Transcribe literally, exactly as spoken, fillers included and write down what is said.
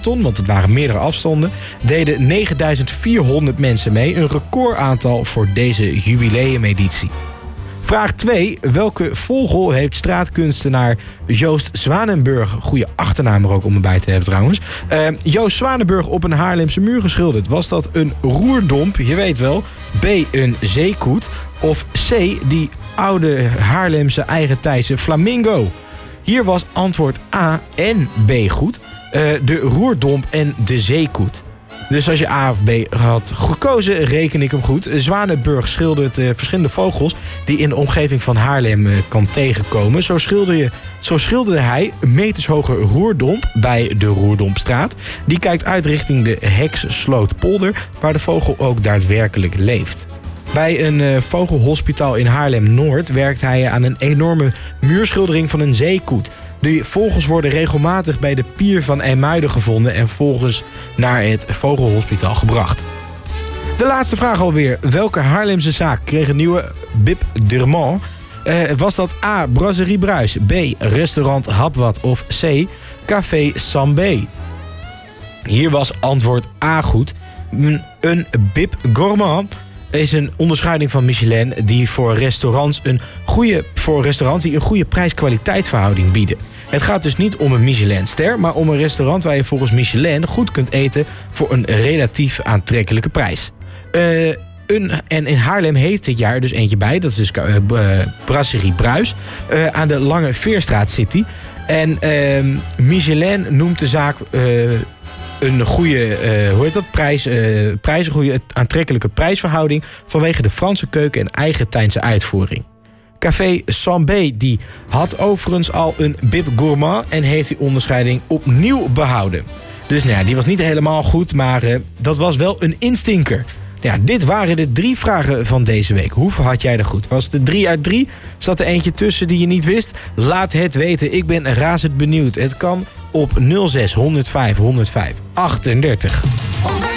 marathon, want het waren meerdere afstanden, deden negenduizend vierhonderd mensen mee. Een recordaantal voor deze jubileumeditie. Vraag twee. Welke vogel heeft straatkunstenaar Joost Zwanenburg... goede achternaam er ook om erbij te hebben trouwens... Uh, Joost Zwanenburg op een Haarlemse muur geschilderd? Was dat een roerdomp, je weet wel... B. een zeekoet... of C. die oude Haarlemse eigentijdse flamingo? Hier was antwoord A en B goed. Uh, de roerdomp en de zeekoet. Dus als je A of B had gekozen, reken ik hem goed. Zwanenburg schildert uh, verschillende vogels die in de omgeving van Haarlem uh, kan tegenkomen. Zo schilderde, je, zo schilderde hij een metershoge roerdomp bij de Roerdompstraat. Die kijkt uit richting de Heksslootpolder, waar de vogel ook daadwerkelijk leeft. Bij een uh, vogelhospitaal in Haarlem-Noord werkt hij aan een enorme muurschildering van een zeekoet. De vogels worden regelmatig bij de pier van IJmuiden gevonden en vervolgens naar het vogelhospitaal gebracht. De laatste vraag alweer. Welke Haarlemse zaak kreeg een nieuwe Bib Durmand? Uh, was dat A. Brasserie Bruis, B. Restaurant Hapwat of C. Café Sambé? Hier was antwoord A goed. Een Bib Gourmand is een onderscheiding van Michelin die voor restaurants een goede, voor restaurants die een goede prijs-kwaliteitverhouding bieden. Het gaat dus niet om een Michelinster, maar om een restaurant waar je volgens Michelin goed kunt eten voor een relatief aantrekkelijke prijs. Uh, een, en in Haarlem heeft dit jaar dus eentje bij, dat is dus uh, Brasserie Bruis, uh, aan de Lange Veerstraat City. En uh, Michelin noemt de zaak Uh, een goede, uh, hoe heet dat, prijs, uh, prijs, een goede aantrekkelijke prijsverhouding vanwege de Franse keuken en eigentijnse uitvoering. Café Sambé die had overigens al een Bib Gourmand en heeft die onderscheiding opnieuw behouden. Dus nou ja, die was niet helemaal goed, maar uh, dat was wel een instinker. Ja, dit waren de drie vragen van deze week. Hoeveel had jij er goed? Was het de drie uit drie? Zat er eentje tussen die je niet wist? Laat het weten. Ik ben razend benieuwd. Het kan op nul zes honderdvijf honderdvijf achtendertig.